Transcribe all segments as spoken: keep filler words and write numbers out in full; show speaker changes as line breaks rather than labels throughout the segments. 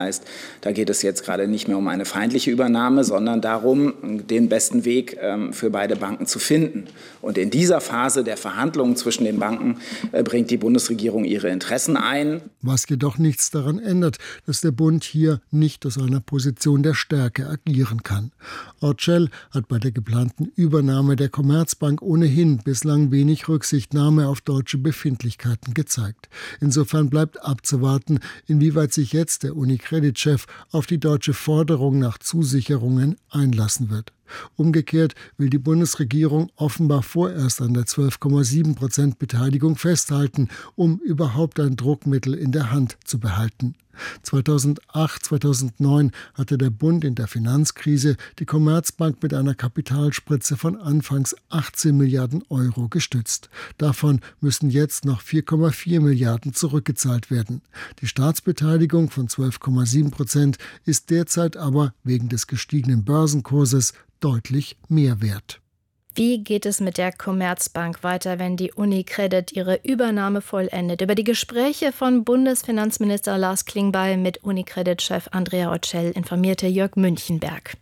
Heißt, da geht es jetzt gerade nicht mehr um eine feindliche Übernahme, sondern darum, den besten Weg ähm, für beide Banken zu finden. Und in dieser Phase der Verhandlungen zwischen den Banken äh, bringt die Bundesregierung ihre Interessen ein.
Was jedoch nichts daran ändert, dass der Bund hier nicht aus einer Position der Stärke agieren kann. Orcel hat bei der geplanten Übernahme der Commerzbank ohnehin bislang wenig Rücksichtnahme auf deutsche Befindlichkeiten gezeigt. Insofern bleibt abzuwarten, inwieweit sich jetzt der Unicredit-Chef auf die deutsche Forderung nach Zusicherungen einlassen wird. Umgekehrt will die Bundesregierung offenbar vorerst an der zwölf Komma sieben Prozent Beteiligung festhalten, um überhaupt ein Druckmittel in der Hand zu behalten. zweitausendacht, zweitausendneun hatte der Bund in der Finanzkrise die Commerzbank mit einer Kapitalspritze von anfangs achtzehn Milliarden Euro gestützt. Davon müssen jetzt noch vier Komma vier Milliarden zurückgezahlt werden. Die Staatsbeteiligung von zwölf Komma sieben Prozent ist derzeit aber wegen des gestiegenen Börsenkurses deutlich mehr wert.
Wie geht es mit der Commerzbank weiter, wenn die Unicredit ihre Übernahme vollendet? Über die Gespräche von Bundesfinanzminister Lars Klingbeil mit Unicredit-Chef Andrea Orcel informierte Jörg Münchenberg.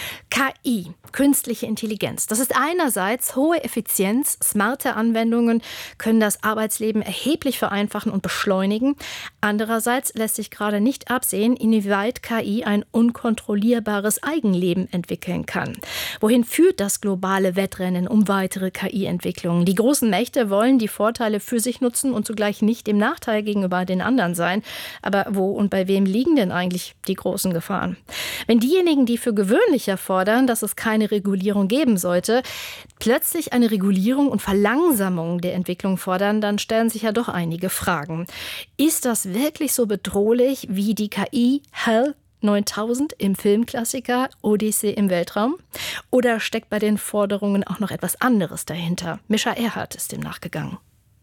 K I, künstliche Intelligenz. Das ist einerseits hohe Effizienz, smarte Anwendungen können das Arbeitsleben erheblich vereinfachen und beschleunigen. Andererseits lässt sich gerade nicht absehen, inwieweit K I ein unkontrollierbares Eigenleben entwickeln kann. Wohin führt das globale Wettrennen um weitere K I-Entwicklungen? Die großen Mächte wollen die Vorteile für sich nutzen und zugleich nicht im Nachteil gegenüber den anderen sein. Aber wo und bei wem liegen denn eigentlich die großen Gefahren? Wenn diejenigen, die für gewöhnlicher fordern, dass es keine Regulierung geben sollte, plötzlich eine Regulierung und Verlangsamung der Entwicklung fordern, dann stellen sich ja doch einige Fragen. Ist das wirklich so bedrohlich wie die K I HAL neuntausend im Filmklassiker Odyssee im Weltraum? Oder steckt bei den Forderungen auch noch etwas anderes dahinter? Mischa Erhardt ist dem nachgegangen.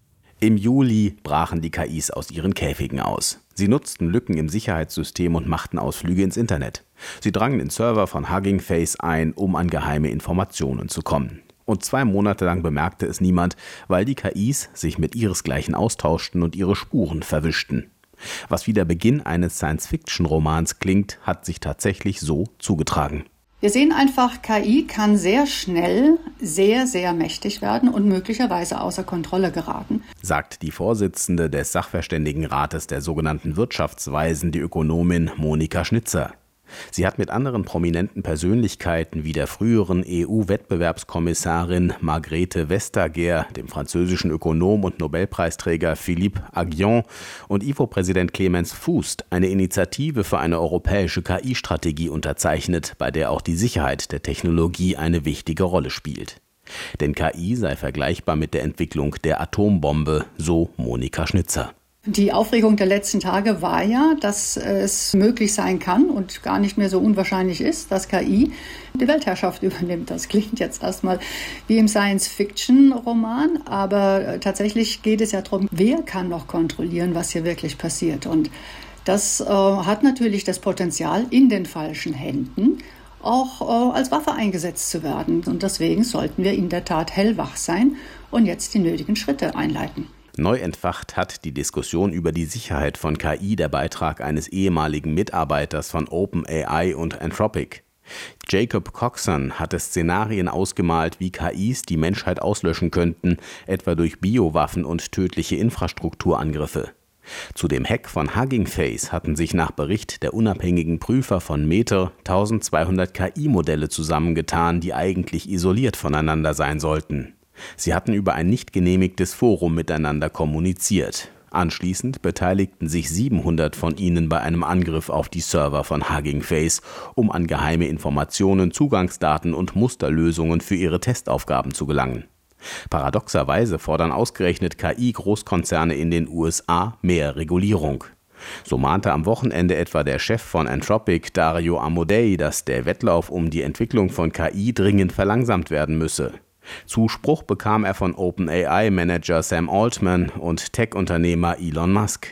Im Juli brachen die K Is aus ihren Käfigen aus. Sie nutzten Lücken im Sicherheitssystem und machten Ausflüge ins Internet. Sie drangen in Server von Hugging Face ein, um an geheime Informationen zu kommen. Und zwei Monate lang bemerkte es niemand, weil die K Is sich mit ihresgleichen austauschten und ihre Spuren verwischten. Was wie der Beginn eines Science-Fiction-Romans klingt, hat sich tatsächlich so zugetragen.
Wir sehen einfach, K I kann sehr schnell sehr, sehr mächtig werden und möglicherweise außer Kontrolle geraten,
sagt die Vorsitzende des Sachverständigenrates der sogenannten Wirtschaftsweisen, die Ökonomin Monika Schnitzer. Sie hat mit anderen prominenten Persönlichkeiten wie der früheren E U-Wettbewerbskommissarin Margrethe Vestager, dem französischen Ökonom und Nobelpreisträger Philippe Aghion und I F O-Präsident Clemens Fuest eine Initiative für eine europäische K I-Strategie unterzeichnet, bei der auch die Sicherheit der Technologie eine wichtige Rolle spielt. Denn K I sei vergleichbar mit der Entwicklung der Atombombe, so Monika Schnitzer.
Die Aufregung der letzten Tage war ja, dass es möglich sein kann und gar nicht mehr so unwahrscheinlich ist, dass K I die Weltherrschaft übernimmt. Das klingt jetzt erstmal wie im Science-Fiction-Roman, aber tatsächlich geht es ja darum, wer kann noch kontrollieren, was hier wirklich passiert. Und das äh, hat natürlich das Potenzial, in den falschen Händen auch äh, als Waffe eingesetzt zu werden. Und deswegen sollten wir in der Tat hellwach sein und jetzt die nötigen Schritte einleiten.
Neu entfacht hat die Diskussion über die Sicherheit von K I der Beitrag eines ehemaligen Mitarbeiters von OpenAI und Anthropic. Jacob Coxon hatte Szenarien ausgemalt, wie K Is die Menschheit auslöschen könnten, etwa durch Biowaffen und tödliche Infrastrukturangriffe. Zu dem Hack von Hugging Face hatten sich nach Bericht der unabhängigen Prüfer von Meta eintausendzweihundert K I-Modelle zusammengetan, die eigentlich isoliert voneinander sein sollten. Sie hatten über ein nicht genehmigtes Forum miteinander kommuniziert. Anschließend beteiligten sich siebenhundert von ihnen bei einem Angriff auf die Server von Hugging Face, um an geheime Informationen, Zugangsdaten und Musterlösungen für ihre Testaufgaben zu gelangen. Paradoxerweise fordern ausgerechnet K I-Großkonzerne in den U S A mehr Regulierung. So mahnte am Wochenende etwa der Chef von Anthropic, Dario Amodei, dass der Wettlauf um die Entwicklung von K I dringend verlangsamt werden müsse. Zuspruch bekam er von OpenAI-Manager Sam Altman und Tech-Unternehmer Elon Musk.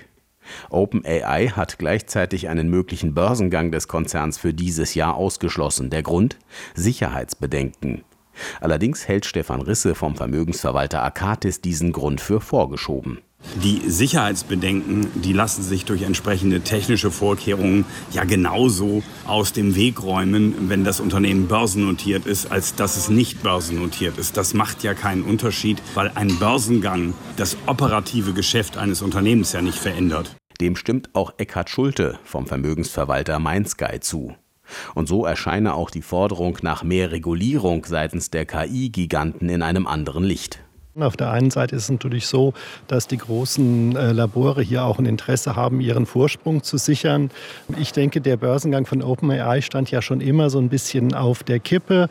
OpenAI hat gleichzeitig einen möglichen Börsengang des Konzerns für dieses Jahr ausgeschlossen. Der Grund? Sicherheitsbedenken. Allerdings hält Stefan Risse vom Vermögensverwalter Akatis diesen Grund für vorgeschoben.
Die Sicherheitsbedenken, die lassen sich durch entsprechende technische Vorkehrungen ja genauso aus dem Weg räumen, wenn das Unternehmen börsennotiert ist, als dass es nicht börsennotiert ist. Das macht ja keinen Unterschied, weil ein Börsengang das operative Geschäft eines Unternehmens ja nicht verändert.
Dem stimmt auch Eckhard Schulte vom Vermögensverwalter MindSky zu. Und so erscheine auch die Forderung nach mehr Regulierung seitens der K I-Giganten in einem anderen Licht.
Auf der einen Seite ist es natürlich so, dass die großen äh, Labore hier auch ein Interesse haben, ihren Vorsprung zu sichern. Ich denke, der Börsengang von OpenAI stand ja schon immer so ein bisschen auf der Kippe.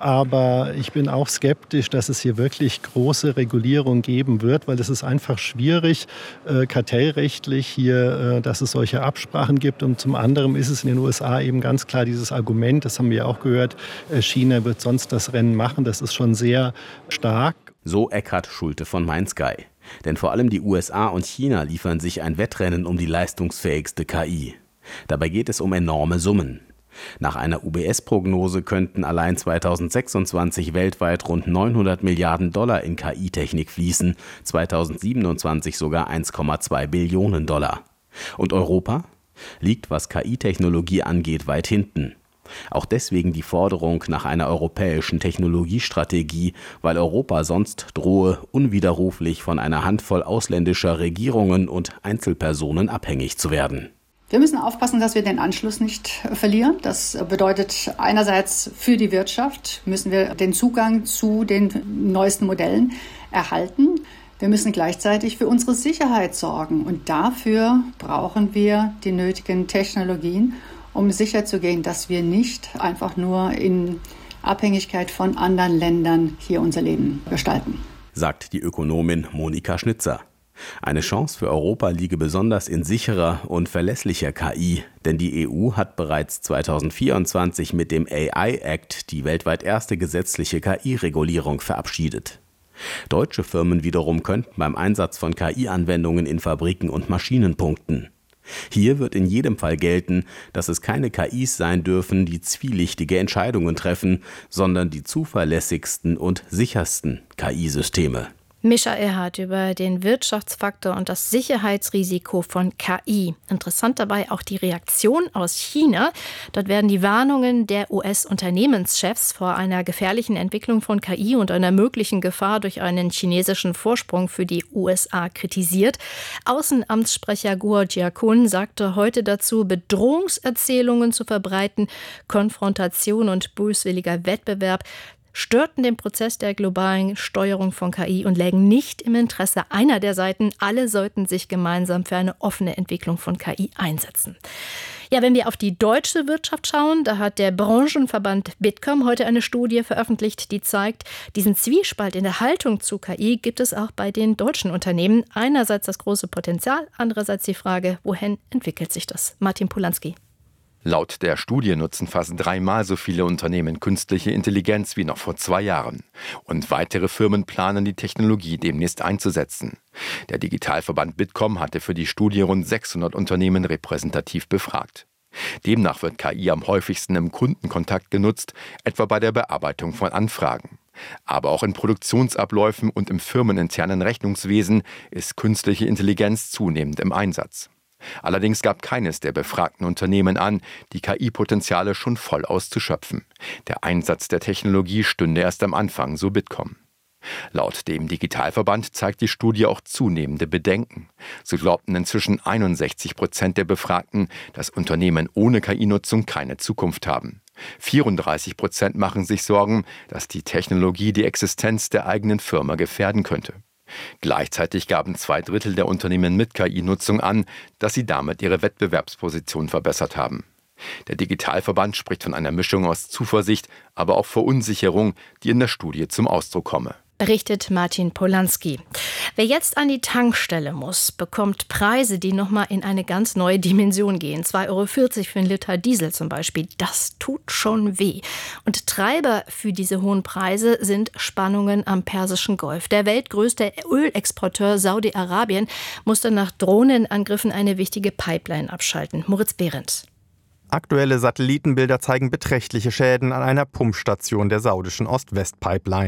Aber ich bin auch skeptisch, dass es hier wirklich große Regulierung geben wird, weil es ist einfach schwierig, äh, kartellrechtlich hier, äh, dass es solche Absprachen gibt. Und zum anderen ist es in den U S A eben ganz klar dieses Argument, das haben wir auch gehört, äh, China wird sonst das Rennen machen. Das ist schon sehr stark.
So Eckhard Schulte von MindSky. Denn vor allem die U S A und China liefern sich ein Wettrennen um die leistungsfähigste K I. Dabei geht es um enorme Summen. Nach einer U B S-Prognose könnten allein zweitausendsechsundzwanzig weltweit rund neunhundert Milliarden Dollar in K I-Technik fließen, zweitausendsiebenundzwanzig sogar eins Komma zwei Billionen Dollar. Und Europa liegt, was K I-Technologie angeht, weit hinten. Auch deswegen die Forderung nach einer europäischen Technologiestrategie, weil Europa sonst drohe, unwiderruflich von einer Handvoll ausländischer Regierungen und Einzelpersonen abhängig zu werden.
Wir müssen aufpassen, dass wir den Anschluss nicht verlieren. Das bedeutet einerseits für die Wirtschaft müssen wir den Zugang zu den neuesten Modellen erhalten. Wir müssen gleichzeitig für unsere Sicherheit sorgen. Und dafür brauchen wir die nötigen Technologien, um sicherzugehen, dass wir nicht einfach nur in Abhängigkeit von anderen Ländern hier unser Leben gestalten.
Sagt die Ökonomin Monika Schnitzer. Eine Chance für Europa liege besonders in sicherer und verlässlicher K I, denn die E U hat bereits zweitausendvierundzwanzig mit dem A I Act die weltweit erste gesetzliche K I-Regulierung verabschiedet. Deutsche Firmen wiederum könnten beim Einsatz von K I-Anwendungen in Fabriken und Maschinen punkten. Hier wird in jedem Fall gelten, dass es keine K Is sein dürfen, die zwielichtige Entscheidungen treffen, sondern die zuverlässigsten und sichersten K I-Systeme.
Mischa Erhardt über den Wirtschaftsfaktor und das Sicherheitsrisiko von K I. Interessant dabei auch die Reaktion aus China. Dort werden die Warnungen der U S-Unternehmenschefs vor einer gefährlichen Entwicklung von K I und einer möglichen Gefahr durch einen chinesischen Vorsprung für die U S A kritisiert. Außenamtssprecher Guo Jiakun sagte heute dazu, Bedrohungserzählungen zu verbreiten, Konfrontation und böswilliger Wettbewerb störten den Prozess der globalen Steuerung von K I und lägen nicht im Interesse einer der Seiten. Alle sollten sich gemeinsam für eine offene Entwicklung von K I einsetzen. Ja, wenn wir auf die deutsche Wirtschaft schauen, da hat der Branchenverband Bitkom heute eine Studie veröffentlicht, die zeigt, diesen Zwiespalt in der Haltung zu K I gibt es auch bei den deutschen Unternehmen. Einerseits das große Potenzial, andererseits die Frage, wohin entwickelt sich das? Martin Polanski.
Laut der Studie nutzen fast dreimal so viele Unternehmen künstliche Intelligenz wie noch vor zwei Jahren. Und weitere Firmen planen, die Technologie demnächst einzusetzen. Der Digitalverband Bitkom hatte für die Studie rund sechshundert Unternehmen repräsentativ befragt. Demnach wird K I am häufigsten im Kundenkontakt genutzt, etwa bei der Bearbeitung von Anfragen. Aber auch in Produktionsabläufen und im firmeninternen Rechnungswesen ist künstliche Intelligenz zunehmend im Einsatz. Allerdings gab keines der befragten Unternehmen an, die K I-Potenziale schon voll auszuschöpfen. Der Einsatz der Technologie stünde erst am Anfang, so Bitkom. Laut dem Digitalverband zeigt die Studie auch zunehmende Bedenken. So glaubten inzwischen einundsechzig Prozent der Befragten, dass Unternehmen ohne K I-Nutzung keine Zukunft haben. vierunddreißig Prozent machen sich Sorgen, dass die Technologie die Existenz der eigenen Firma gefährden könnte. Gleichzeitig gaben zwei Drittel der Unternehmen mit K I-Nutzung an, dass sie damit ihre Wettbewerbsposition verbessert haben. Der Digitalverband spricht von einer Mischung aus Zuversicht, aber auch Verunsicherung, die in der Studie zum Ausdruck komme.
Berichtet Martin Polanski. Wer jetzt an die Tankstelle muss, bekommt Preise, die nochmal in eine ganz neue Dimension gehen. zwei Euro vierzig für einen Liter Diesel zum Beispiel. Das tut schon weh. Und Treiber für diese hohen Preise sind Spannungen am Persischen Golf. Der weltgrößte Ölexporteur Saudi-Arabien musste nach Drohnenangriffen eine wichtige Pipeline abschalten. Moritz Behrendt.
Aktuelle Satellitenbilder zeigen beträchtliche Schäden an einer Pumpstation der saudischen Ost-West-Pipeline.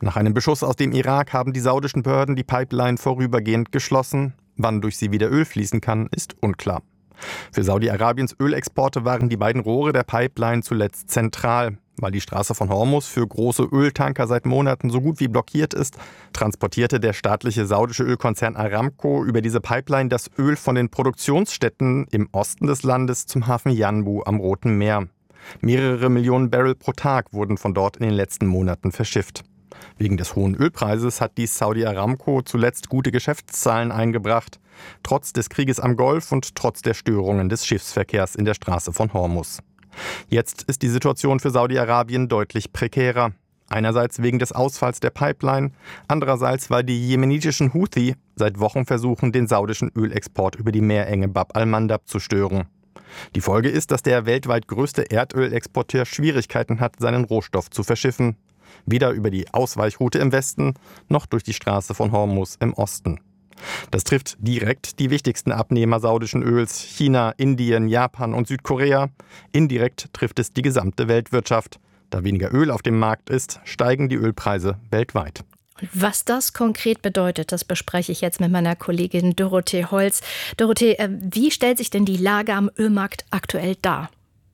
Nach einem Beschuss aus dem Irak haben die saudischen Behörden die Pipeline vorübergehend geschlossen. Wann durch sie wieder Öl fließen kann, ist unklar. Für Saudi-Arabiens Ölexporte waren die beiden Rohre der Pipeline zuletzt zentral. Weil die Straße von Hormuz für große Öltanker seit Monaten so gut wie blockiert ist, transportierte der staatliche saudische Ölkonzern Aramco über diese Pipeline das Öl von den Produktionsstätten im Osten des Landes zum Hafen Yanbu am Roten Meer. Mehrere Millionen Barrel pro Tag wurden von dort in den letzten Monaten verschifft. Wegen des hohen Ölpreises hat die Saudi Aramco zuletzt gute Geschäftszahlen eingebracht, trotz des Krieges am Golf und trotz der Störungen des Schiffsverkehrs in der Straße von Hormuz. Jetzt ist die Situation für Saudi-Arabien deutlich prekärer. Einerseits wegen des Ausfalls der Pipeline, andererseits weil die jemenitischen Houthi seit Wochen versuchen, den saudischen Ölexport über die Meerenge Bab al-Mandab zu stören. Die Folge ist, dass der weltweit größte Erdölexporteur Schwierigkeiten hat, seinen Rohstoff zu verschiffen. Weder über die Ausweichroute im Westen noch durch die Straße von Hormuz im Osten. Das trifft direkt die wichtigsten Abnehmer saudischen Öls, China, Indien, Japan und Südkorea. Indirekt trifft es die gesamte Weltwirtschaft. Da weniger Öl auf dem Markt ist, steigen die Ölpreise weltweit.
Was das konkret bedeutet, das bespreche ich jetzt mit meiner Kollegin Dorothee Holz. Dorothee, wie stellt sich denn die Lage am Ölmarkt aktuell dar?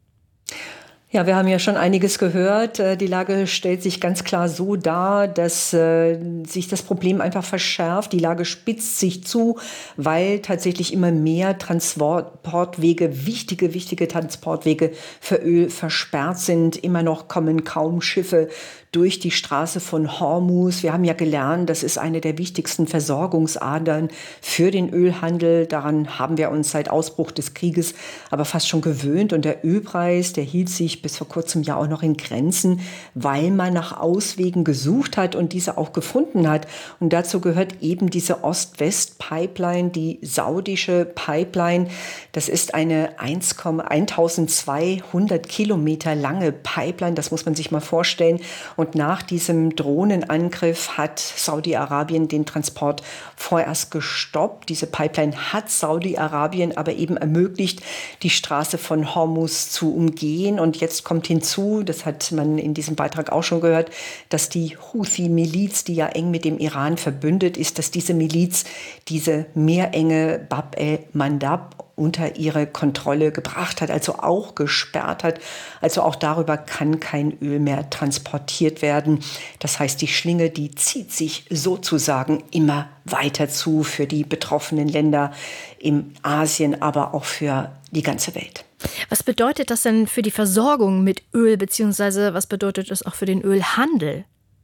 Ja, wir haben ja schon einiges gehört. Die Lage stellt sich ganz klar so dar, dass äh, sich das Problem einfach verschärft. Die Lage spitzt sich zu, weil tatsächlich immer mehr Transportwege, wichtige, wichtige Transportwege für Öl versperrt sind. Immer noch kommen kaum Schiffe durch die Straße von Hormuz. Wir haben ja gelernt, das ist eine der wichtigsten Versorgungsadern für den Ölhandel. Daran haben wir uns seit Ausbruch des Krieges aber fast schon gewöhnt. Und der Ölpreis, der hielt sich bis vor kurzem ja auch noch in Grenzen, weil man nach Auswegen gesucht hat und diese auch gefunden hat. Und dazu gehört eben diese Ost-West-Pipeline, die saudische Pipeline. Das ist eine eintausendzweihundert Kilometer lange Pipeline, das muss man sich mal vorstellen. Und nach diesem Drohnenangriff hat Saudi-Arabien den Transport vorerst gestoppt. Diese Pipeline hat Saudi-Arabien aber eben ermöglicht, die Straße von Hormuz zu umgehen. Und jetzt kommt hinzu, das hat man in diesem Beitrag auch schon gehört, dass die Houthi-Miliz, die ja eng mit dem Iran verbündet ist, dass diese Miliz diese Meerenge Bab el-Mandab unter ihre Kontrolle gebracht hat, also auch gesperrt hat. Also auch darüber kann kein Öl mehr transportiert werden. Das heißt, die Schlinge, die zieht sich sozusagen immer weiter zu für die betroffenen Länder in Asien, aber auch für die ganze Welt.
Was bedeutet das denn für die Versorgung mit Öl, beziehungsweise was bedeutet das auch für den Ölhandel?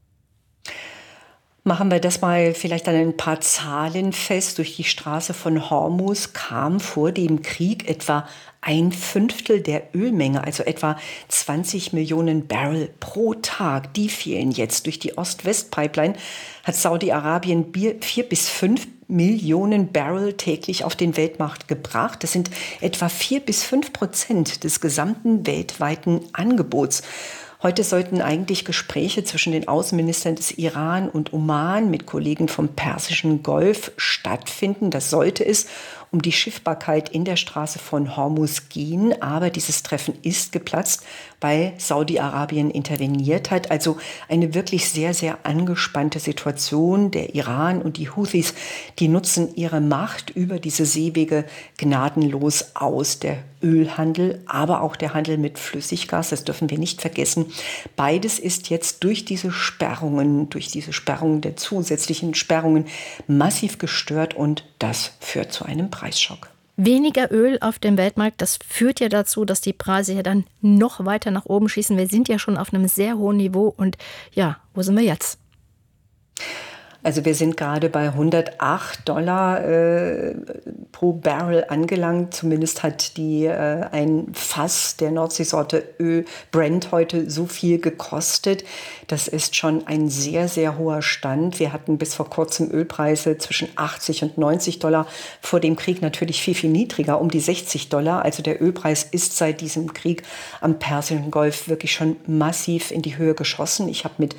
Machen wir das mal vielleicht an ein paar Zahlen fest. Durch die Straße von Hormuz kam vor dem Krieg etwa ein Fünftel der Ölmenge, also etwa zwanzig Millionen Barrel pro Tag. Die fehlen jetzt. Durch die Ost-West-Pipeline hat Saudi-Arabien vier bis fünf Millionen Barrel täglich auf den Weltmarkt gebracht. Das sind etwa vier bis fünf Prozent des gesamten weltweiten Angebots. Heute sollten eigentlich Gespräche zwischen den Außenministern des Iran und Oman mit Kollegen vom Persischen Golf stattfinden. Das sollte es um die Schiffbarkeit in der Straße von Hormuz gehen. Aber dieses Treffen ist geplatzt, weil Saudi-Arabien interveniert hat. Also eine wirklich sehr, sehr angespannte Situation. Der Iran und die Houthis, die nutzen ihre Macht über diese Seewege gnadenlos aus. Der Ölhandel, aber auch der Handel mit Flüssiggas, das dürfen wir nicht vergessen. Beides ist jetzt durch diese Sperrungen, durch diese Sperrungen der zusätzlichen Sperrungen massiv gestört und das führt zu einem Preisschock.
Weniger Öl auf dem Weltmarkt, das führt ja dazu, dass die Preise ja dann noch weiter nach oben schießen. Wir sind ja schon auf einem sehr hohen Niveau und ja, wo sind wir jetzt?
Also wir sind gerade bei hundertacht Dollar äh, pro Barrel angelangt. Zumindest hat die, äh, ein Fass der Nordseesorte Öl Brent heute so viel gekostet. Das ist schon ein sehr, sehr hoher Stand. Wir hatten bis vor kurzem Ölpreise zwischen achtzig und neunzig Dollar. Vor dem Krieg natürlich viel, viel niedriger, um die sechzig Dollar. Also der Ölpreis ist seit diesem Krieg am Persischen Golf wirklich schon massiv in die Höhe geschossen. Ich habe mit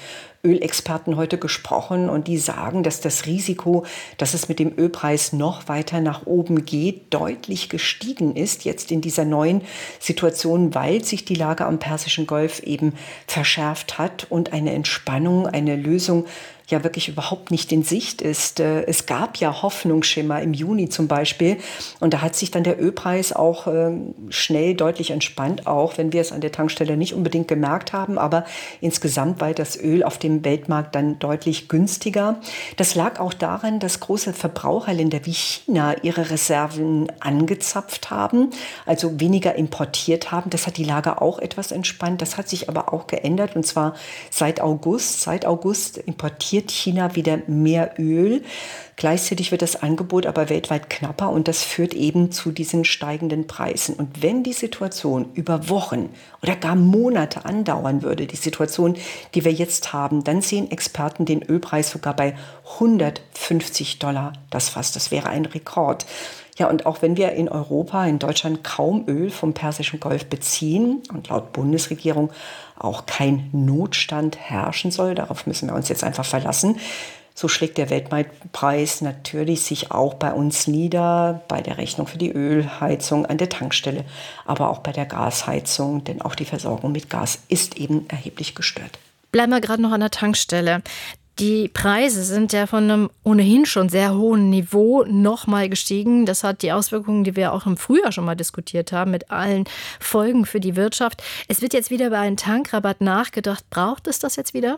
Ölexperten heute gesprochen und die sagen, dass das Risiko, dass es mit dem Ölpreis noch weiter nach oben geht, deutlich gestiegen ist jetzt in dieser neuen Situation, weil sich die Lage am Persischen Golf eben verschärft hat und eine Entspannung, eine Lösung ja wirklich überhaupt nicht in Sicht ist. Es gab ja Hoffnungsschimmer im Juni zum Beispiel und da hat sich dann der Ölpreis auch schnell deutlich entspannt, auch wenn wir es an der Tankstelle nicht unbedingt gemerkt haben, aber insgesamt war das Öl auf dem Weltmarkt dann deutlich günstiger. Das lag auch daran, dass große Verbraucherländer wie China ihre Reserven angezapft haben, also weniger importiert haben. Das hat die Lage auch etwas entspannt. Das hat sich aber auch geändert und zwar seit August. Seit August importiert China wieder mehr Öl. Gleichzeitig wird das Angebot aber weltweit knapper und das führt eben zu diesen steigenden Preisen. Und wenn die Situation über Wochen oder gar Monate andauern würde, die Situation, die wir jetzt haben, dann sehen Experten den Ölpreis sogar bei hundertfünfzig Dollar das Fass. Das wäre ein Rekord. Ja, und auch wenn wir in Europa, in Deutschland kaum Öl vom Persischen Golf beziehen und laut Bundesregierung auch kein Notstand herrschen soll, darauf müssen wir uns jetzt einfach verlassen, so schlägt der Weltmarktpreis natürlich sich auch bei uns nieder, bei der Rechnung für die Ölheizung an der Tankstelle, aber auch bei der Gasheizung, denn auch die Versorgung mit Gas ist eben erheblich gestört.
Bleiben wir gerade noch an der Tankstelle. Die Preise sind ja von einem ohnehin schon sehr hohen Niveau noch mal gestiegen. Das hat die Auswirkungen, die wir auch im Frühjahr schon mal diskutiert haben, mit allen Folgen für die Wirtschaft. Es wird jetzt wieder über einen Tankrabatt nachgedacht. Braucht es das jetzt wieder?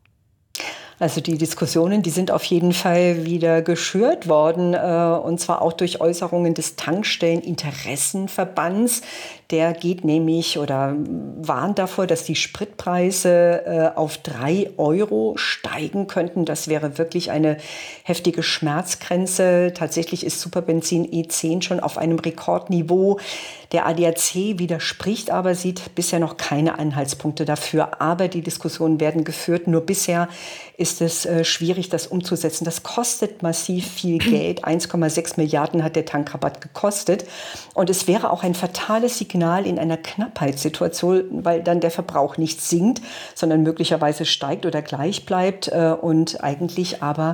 Also die Diskussionen, die sind auf jeden Fall wieder geschürt worden, und zwar auch durch Äußerungen des Tankstelleninteressenverbands. Der geht nämlich oder warnt davor, dass die Spritpreise auf drei Euro steigen könnten. Das wäre wirklich eine heftige Schmerzgrenze. Tatsächlich ist Superbenzin E zehn schon auf einem Rekordniveau. Der A D A C widerspricht aber, sieht bisher noch keine Anhaltspunkte dafür. Aber die Diskussionen werden geführt. Nur bisher ist es äh, schwierig, das umzusetzen. Das kostet massiv viel Geld. eins Komma sechs Milliarden hat der Tankrabatt gekostet. Und es wäre auch ein fatales Signal in einer Knappheitssituation, weil dann der Verbrauch nicht sinkt, sondern möglicherweise steigt oder gleich bleibt äh, und eigentlich aber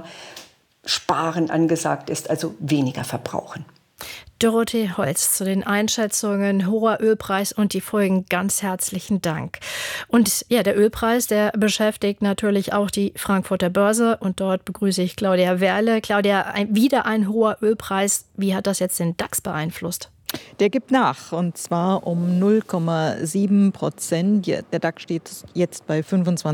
Sparen angesagt ist, also weniger verbrauchen.
Dorothee Holz zu den Einschätzungen, hoher Ölpreis und die Folgen. Ganz herzlichen Dank. Und ja, der Ölpreis, der beschäftigt natürlich auch die Frankfurter Börse. Und dort begrüße ich Claudia Werle. Claudia, ein, wieder ein hoher Ölpreis. Wie hat das jetzt den DAX beeinflusst?
Der gibt nach, und zwar um null Komma sieben Prozent. Der DAX steht jetzt bei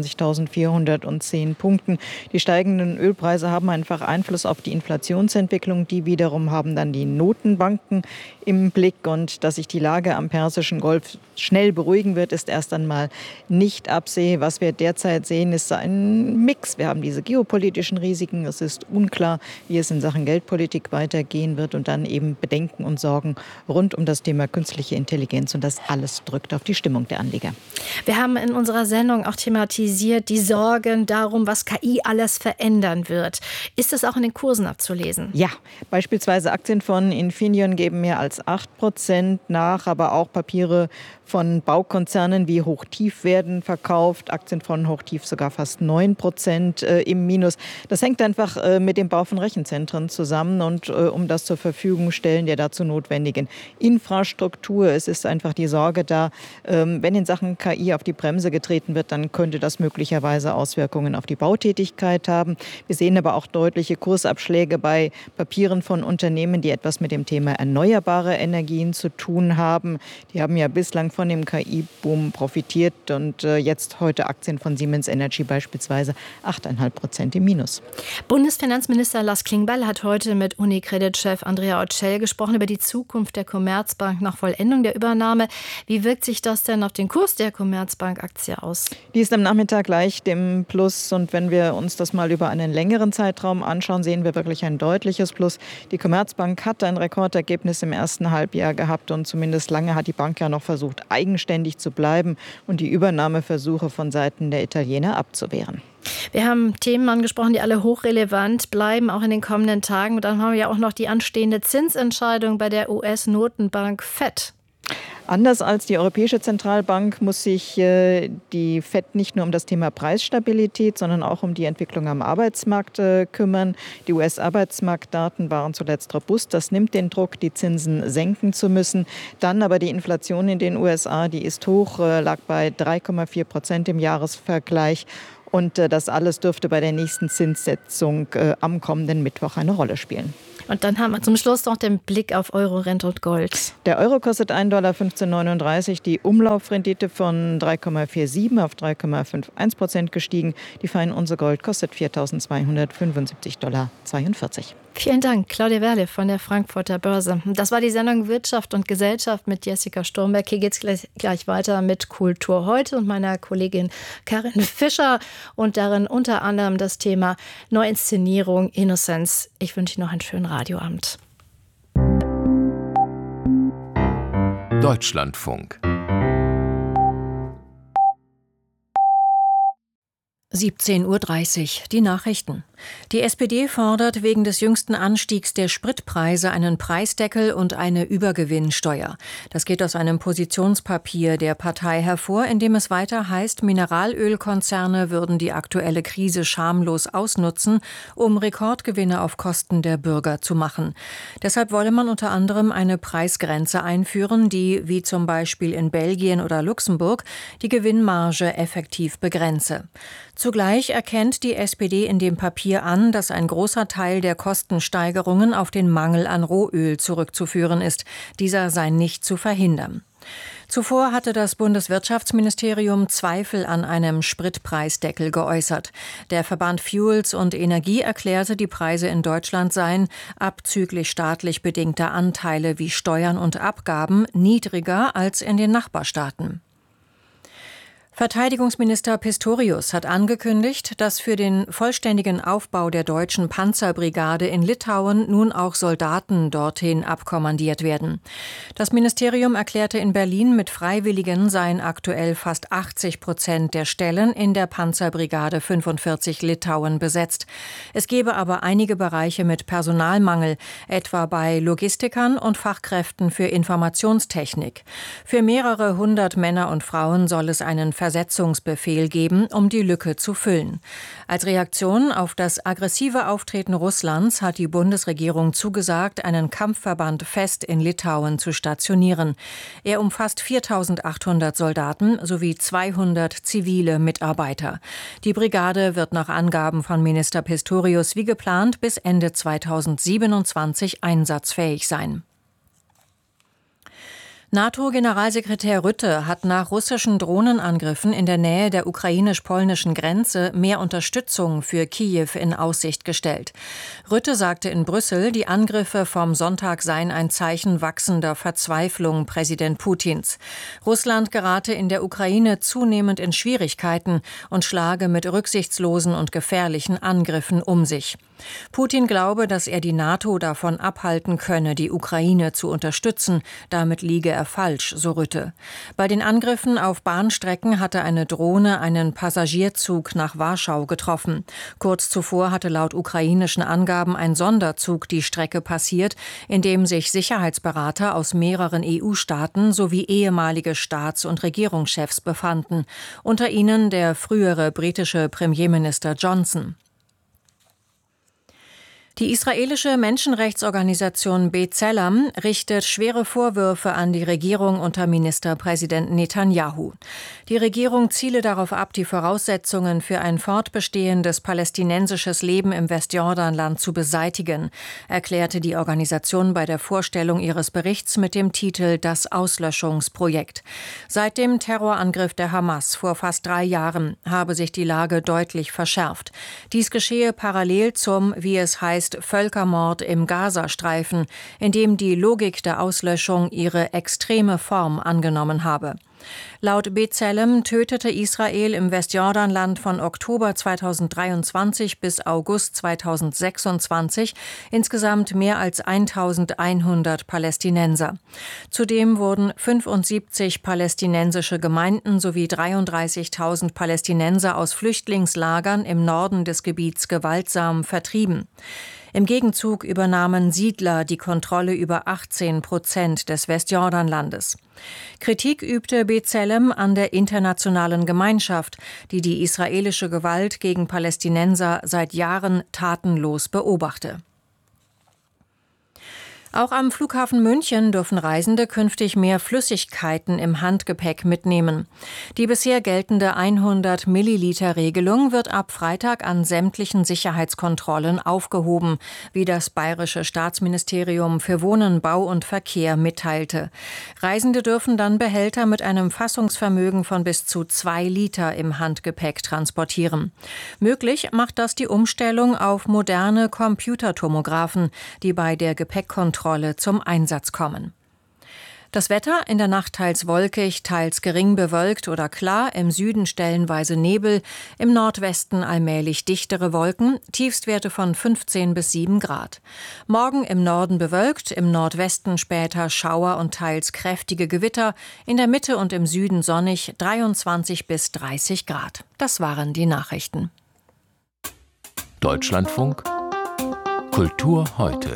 fünfundzwanzigtausendvierhundertzehn Punkten. Die steigenden Ölpreise haben einfach Einfluss auf die Inflationsentwicklung. Die wiederum haben dann die Notenbanken im Blick. Und dass sich die Lage am Persischen Golf schnell beruhigen wird, ist erst einmal nicht absehbar. Was wir derzeit sehen, ist ein Mix. Wir haben diese geopolitischen Risiken. Es ist unklar, wie es in Sachen Geldpolitik weitergehen wird. Und dann eben Bedenken und Sorgen rund um das Thema künstliche Intelligenz, und das alles drückt auf die Stimmung der Anleger.
Wir haben in unserer Sendung auch thematisiert die Sorgen darum, was K I alles verändern wird. Ist das auch in den Kursen abzulesen?
Ja, beispielsweise Aktien von Infineon geben mehr als acht Prozent nach, aber auch Papiere von Baukonzernen wie Hochtief werden verkauft. Aktien von Hochtief sogar fast neun Prozent äh, im Minus. Das hängt einfach äh, mit dem Bau von Rechenzentren zusammen und äh, um das zur Verfügung stellen der dazu notwendigen Infrastruktur. Es ist einfach die Sorge da, ähm, wenn in Sachen K I auf die Bremse getreten wird, dann könnte das möglicherweise Auswirkungen auf die Bautätigkeit haben. Wir sehen aber auch deutliche Kursabschläge bei Papieren von Unternehmen, die etwas mit dem Thema erneuerbare Energien zu tun haben. Die haben ja bislang von dem K I-Boom profitiert und äh, jetzt heute Aktien von Siemens Energy beispielsweise acht Komma fünf Prozent im Minus.
Bundesfinanzminister Lars Klingbeil hat heute mit UniCredit-Chef Andrea Orcel gesprochen über die Zukunft der Commerzbank nach Vollendung der Übernahme. Wie wirkt sich das denn auf den Kurs der Commerzbank-Aktie aus?
Die ist am Nachmittag leicht im Plus, und wenn wir uns das mal über einen längeren Zeitraum anschauen, sehen wir wirklich ein deutliches Plus. Die Commerzbank hat ein Rekordergebnis im ersten Halbjahr gehabt, und zumindest lange hat die Bank ja noch versucht, eigenständig zu bleiben und die Übernahmeversuche von Seiten der Italiener abzuwehren.
Wir haben Themen angesprochen, die alle hochrelevant bleiben, auch in den kommenden Tagen. Und dann haben wir ja auch noch die anstehende Zinsentscheidung bei der U S-Notenbank Fed.
Anders als die Europäische Zentralbank muss sich äh, die Fed nicht nur um das Thema Preisstabilität, sondern auch um die Entwicklung am Arbeitsmarkt äh, kümmern. Die U S-Arbeitsmarktdaten waren zuletzt robust. Das nimmt den Druck, die Zinsen senken zu müssen. Dann aber die Inflation in den U S A, die ist hoch, äh, lag bei drei Komma vier Prozent im Jahresvergleich. Und äh, das alles dürfte bei der nächsten Zinssetzung äh, am kommenden Mittwoch eine Rolle spielen.
Und dann haben wir zum Schluss noch den Blick auf Euro, Rente und Gold.
Der Euro kostet ein Dollar fünfzehn neununddreißig, die Umlaufrendite von drei Komma siebenundvierzig auf drei Komma einundfünfzig Prozent gestiegen. Die Feinunze Gold kostet viertausendzweihundertfünfundsiebzig Dollar zweiundvierzig.
Vielen Dank, Claudia Werle von der Frankfurter Börse. Das war die Sendung Wirtschaft und Gesellschaft mit Jessica Sturmberg. Hier geht es gleich, gleich weiter mit Kultur heute und meiner Kollegin Karin Fischer und darin unter anderem das Thema Neuinszenierung Innocence. Ich wünsche Ihnen noch einen schönen Radioabend.
Deutschlandfunk.
siebzehn Uhr dreißig, die Nachrichten. Die S P D fordert wegen des jüngsten Anstiegs der Spritpreise einen Preisdeckel und eine Übergewinnsteuer. Das geht aus einem Positionspapier der Partei hervor, in dem es weiter heißt, Mineralölkonzerne würden die aktuelle Krise schamlos ausnutzen, um Rekordgewinne auf Kosten der Bürger zu machen. Deshalb wolle man unter anderem eine Preisgrenze einführen, die, wie zum Beispiel in Belgien oder Luxemburg, die Gewinnmarge effektiv begrenze. Zugleich erkennt die S P D in dem Papier an, dass ein großer Teil der Kostensteigerungen auf den Mangel an Rohöl zurückzuführen ist. Dieser sei nicht zu verhindern. Zuvor hatte das Bundeswirtschaftsministerium Zweifel an einem Spritpreisdeckel geäußert. Der Verband Fuels und Energie erklärte, die Preise in Deutschland seien, abzüglich staatlich bedingter Anteile wie Steuern und Abgaben, niedriger als in den Nachbarstaaten. Verteidigungsminister Pistorius hat angekündigt, dass für den vollständigen Aufbau der deutschen Panzerbrigade in Litauen nun auch Soldaten dorthin abkommandiert werden. Das Ministerium erklärte in Berlin, mit Freiwilligen seien aktuell fast achtzig Prozent der Stellen in der Panzerbrigade fünfundvierzig Litauen besetzt. Es gebe aber einige Bereiche mit Personalmangel, etwa bei Logistikern und Fachkräften für Informationstechnik. Für mehrere hundert Männer und Frauen soll es einen Versetzungsbefehl geben, um die Lücke zu füllen. Als Reaktion auf das aggressive Auftreten Russlands hat die Bundesregierung zugesagt, einen Kampfverband fest in Litauen zu stationieren. Er umfasst viertausendachthundert Soldaten sowie zweihundert zivile Mitarbeiter. Die Brigade wird nach Angaben von Minister Pistorius wie geplant bis Ende zweitausendsiebenundzwanzig einsatzfähig sein. NATO-Generalsekretär Rutte hat nach russischen Drohnenangriffen in der Nähe der ukrainisch-polnischen Grenze mehr Unterstützung für Kiew in Aussicht gestellt. Rutte sagte in Brüssel, die Angriffe vom Sonntag seien ein Zeichen wachsender Verzweiflung Präsident Putins. Russland gerate in der Ukraine zunehmend in Schwierigkeiten und schlage mit rücksichtslosen und gefährlichen Angriffen um sich. Putin glaube, dass er die NATO davon abhalten könne, die Ukraine zu unterstützen. Damit liege er falsch, so Rutte. Bei den Angriffen auf Bahnstrecken hatte eine Drohne einen Passagierzug nach Warschau getroffen. Kurz zuvor hatte laut ukrainischen Angaben ein Sonderzug die Strecke passiert, in dem sich Sicherheitsberater aus mehreren E U-Staaten sowie ehemalige Staats- und Regierungschefs befanden. Unter ihnen der frühere britische Premierminister Johnson. Die israelische Menschenrechtsorganisation B'Tselem richtet schwere Vorwürfe an die Regierung unter Ministerpräsident Netanyahu. Die Regierung ziele darauf ab, die Voraussetzungen für ein fortbestehendes palästinensisches Leben im Westjordanland zu beseitigen, erklärte die Organisation bei der Vorstellung ihres Berichts mit dem Titel Das Auslöschungsprojekt. Seit dem Terrorangriff der Hamas vor fast drei Jahren habe sich die Lage deutlich verschärft. Dies geschehe parallel zum, wie es heißt, Völkermord im Gazastreifen, in dem die Logik der Auslöschung ihre extreme Form angenommen habe. Laut B'Tselem tötete Israel im Westjordanland von Oktober zweitausenddreiundzwanzig bis August zweitausendsechsundzwanzig insgesamt mehr als eintausendeinhundert Palästinenser. Zudem wurden fünfundsiebzig palästinensische Gemeinden sowie dreiunddreißigtausend Palästinenser aus Flüchtlingslagern im Norden des Gebiets gewaltsam vertrieben. Im Gegenzug übernahmen Siedler die Kontrolle über achtzehn Prozent des Westjordanlandes. Kritik übte B'Tselem an der internationalen Gemeinschaft, die die israelische Gewalt gegen Palästinenser seit Jahren tatenlos beobachte. Auch am Flughafen München dürfen Reisende künftig mehr Flüssigkeiten im Handgepäck mitnehmen. Die bisher geltende hundert Milliliter Regelung wird ab Freitag an sämtlichen Sicherheitskontrollen aufgehoben, wie das Bayerische Staatsministerium für Wohnen, Bau und Verkehr mitteilte. Reisende dürfen dann Behälter mit einem Fassungsvermögen von bis zu zwei Liter im Handgepäck transportieren. Möglich macht das die Umstellung auf moderne Computertomographen, die bei der Gepäckkontrolle zum Einsatz kommen. Das Wetter: in der Nacht teils wolkig, teils gering bewölkt oder klar, im Süden stellenweise Nebel, im Nordwesten allmählich dichtere Wolken, Tiefstwerte von fünfzehn bis sieben Grad. Morgen im Norden bewölkt, im Nordwesten später Schauer und teils kräftige Gewitter, in der Mitte und im Süden sonnig, dreiundzwanzig bis dreißig Grad. Das waren die Nachrichten.
Deutschlandfunk Kultur heute.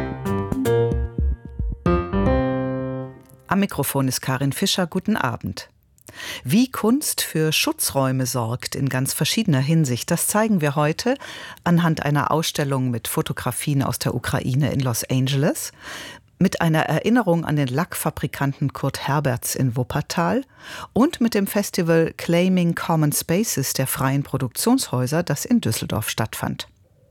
Am Mikrofon ist Karin Fischer. Guten Abend. Wie Kunst für Schutzräume sorgt in ganz verschiedener Hinsicht, das zeigen wir heute anhand einer Ausstellung mit Fotografien aus der Ukraine in Los Angeles, mit einer Erinnerung an den Lackfabrikanten Kurt Herberts in Wuppertal und mit dem Festival Claiming Common Spaces der freien Produktionshäuser, das in Düsseldorf stattfand.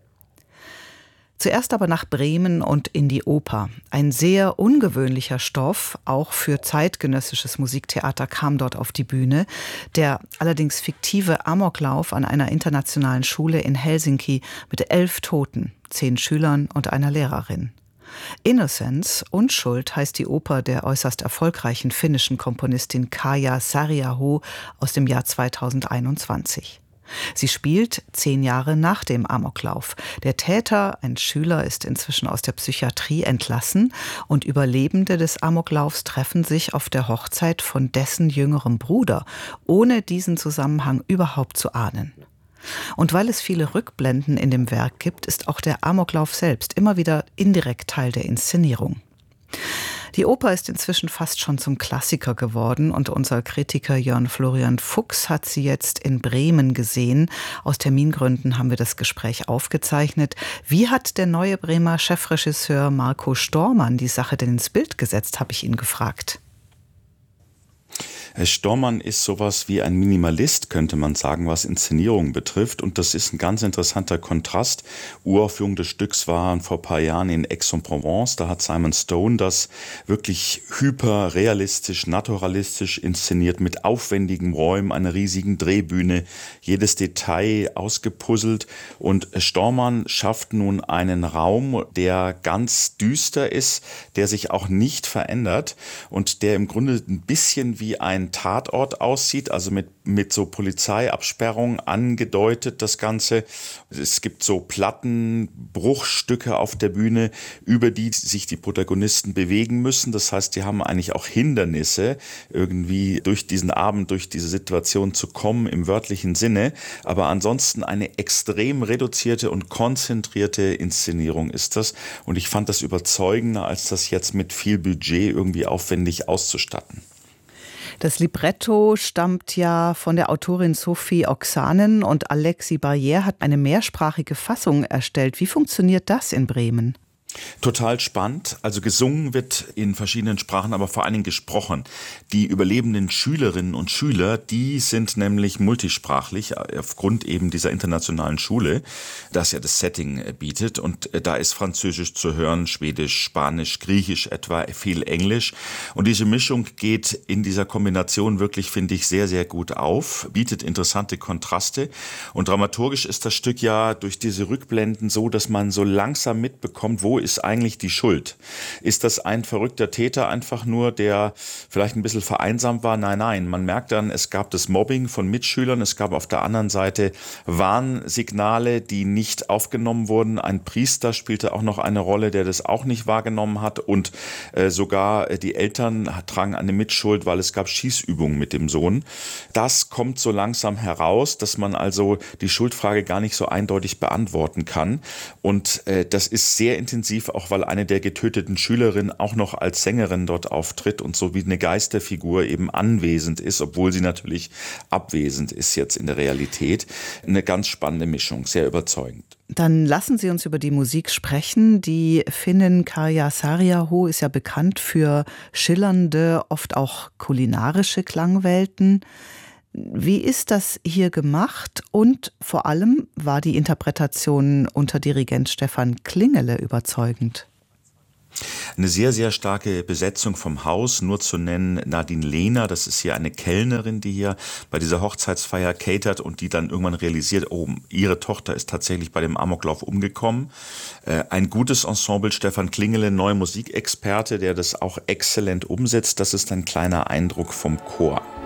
Zuerst aber nach Bremen und in die Oper. Ein sehr ungewöhnlicher Stoff, auch für zeitgenössisches Musiktheater, kam dort auf die Bühne. Der allerdings fiktive Amoklauf an einer internationalen Schule in Helsinki mit elf Toten, zehn Schülern und einer Lehrerin. Innocence, Unschuld, heißt die Oper der äußerst erfolgreichen finnischen Komponistin Kaija Saariaho aus dem Jahr zweitausendeinundzwanzig. Sie spielt zehn Jahre nach dem Amoklauf. Der Täter, ein Schüler, ist inzwischen aus der Psychiatrie entlassen und Überlebende des Amoklaufs treffen sich auf der Hochzeit von dessen jüngerem Bruder, ohne diesen Zusammenhang überhaupt zu ahnen. Und weil es viele Rückblenden in dem Werk gibt, ist auch der Amoklauf selbst immer wieder indirekt Teil der Inszenierung. Die Oper ist inzwischen fast schon zum Klassiker geworden und unser Kritiker Jörn Florian Fuchs hat sie jetzt in Bremen gesehen. Aus Termingründen haben wir das Gespräch aufgezeichnet. Wie hat der neue Bremer Chefregisseur Marco Stormann die Sache denn ins Bild gesetzt, habe ich ihn gefragt.
Herr Stormann ist sowas wie ein Minimalist, könnte man sagen, was Inszenierung betrifft. Und das ist ein ganz interessanter Kontrast. Uraufführung des Stücks war vor ein paar Jahren in Aix-en-Provence. Da hat Simon Stone das wirklich hyperrealistisch, naturalistisch inszeniert mit aufwendigen Räumen, einer riesigen Drehbühne, jedes Detail ausgepuzzelt. Und Stormann schafft nun einen Raum, der ganz düster ist, der sich auch nicht verändert und der im Grunde ein bisschen wie ein Tatort aussieht, also mit, mit so Polizeiabsperrung angedeutet das Ganze. Es gibt so Platten, Bruchstücke auf der Bühne, über die sich die Protagonisten bewegen müssen. Das heißt, die haben eigentlich auch Hindernisse, irgendwie durch diesen Abend, durch diese Situation zu kommen im wörtlichen Sinne. Aber ansonsten eine extrem reduzierte und konzentrierte Inszenierung ist das. Und ich fand das überzeugender, als das jetzt mit viel Budget irgendwie aufwendig auszustatten.
Das Libretto stammt ja von der Autorin Sophie Oksanen und Alexis Barrière hat eine mehrsprachige Fassung erstellt. Wie funktioniert das in Bremen?
Total spannend. Also gesungen wird in verschiedenen Sprachen, aber vor allen Dingen gesprochen. Die überlebenden Schülerinnen und Schüler, die sind nämlich multisprachlich aufgrund eben dieser internationalen Schule, das ja das Setting bietet. Und da ist Französisch zu hören, Schwedisch, Spanisch, Griechisch etwa, viel Englisch. Und diese Mischung geht in dieser Kombination wirklich, finde ich, sehr, sehr gut auf, bietet interessante Kontraste. Und dramaturgisch ist das Stück ja durch diese Rückblenden so, dass man so langsam mitbekommt, wo wo ist eigentlich die Schuld? Ist das ein verrückter Täter einfach nur, der vielleicht ein bisschen vereinsamt war? Nein, nein. Man merkt dann, es gab das Mobbing von Mitschülern, es gab auf der anderen Seite Warnsignale, die nicht aufgenommen wurden. Ein Priester spielte auch noch eine Rolle, der das auch nicht wahrgenommen hat. Und äh, sogar die Eltern tragen eine Mitschuld, weil es gab Schießübungen mit dem Sohn. Das kommt so langsam heraus, dass man also die Schuldfrage gar nicht so eindeutig beantworten kann. Und äh, das ist sehr intensiv, auch weil eine der getöteten Schülerinnen auch noch als Sängerin dort auftritt und so wie eine Geisterfigur eben anwesend ist, obwohl sie natürlich abwesend ist jetzt in der Realität. Eine ganz spannende Mischung, sehr überzeugend.
Dann lassen Sie uns über die Musik sprechen. Die Finnin Karja Saariaho ist ja bekannt für schillernde, oft auch kulinarische Klangwelten. Wie ist das hier gemacht? Und vor allem war die Interpretation unter Dirigent Stefan Klingele überzeugend?
Eine sehr, sehr starke Besetzung vom Haus, nur zu nennen Nadine Lehner, das ist hier eine Kellnerin, die hier bei dieser Hochzeitsfeier catert und die dann irgendwann realisiert, oh, ihre Tochter ist tatsächlich bei dem Amoklauf umgekommen. Äh, ein gutes Ensemble, Stefan Klingele, neuer Musikexperte, der das auch exzellent umsetzt. Das ist ein kleiner Eindruck vom Chor.